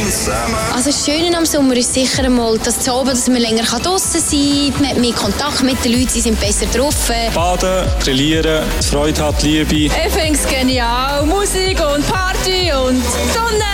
Also das Schöne am Sommer ist sicher einmal, dass man länger draussen sein kann, man hat mehr Kontakt mit den Leuten, sie sind besser drauf. Baden, grillieren, Freude hat, Liebe. Ich finde es genial, Musik und Party und Sonne.